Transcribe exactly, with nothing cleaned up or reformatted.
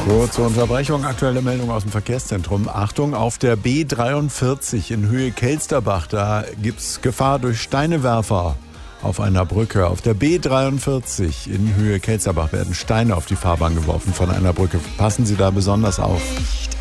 Kurze Unterbrechung, aktuelle Meldung aus dem Verkehrszentrum. Achtung, auf der B dreiundvierzig in Höhe Kelsterbach, da gibt es Gefahr durch Steinewerfer auf einer Brücke. Auf der B dreiundvierzig in Höhe Kelsterbach werden Steine auf die Fahrbahn geworfen von einer Brücke. Passen Sie da besonders auf.